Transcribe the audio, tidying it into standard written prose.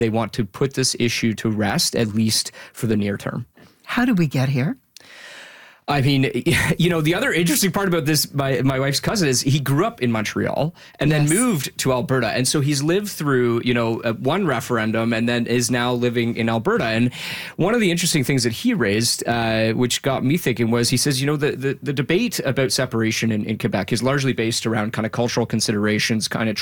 they want to put this issue to rest, at least for the near term. How did we get here? I mean, the other interesting part about this, my wife's cousin, is he grew up in Montreal and then moved to Alberta. And so he's lived through, one referendum and then is now living in Alberta. And one of the interesting things that he raised, which got me thinking, was he says, the debate about separation in Quebec is largely based around kind of cultural considerations, kind of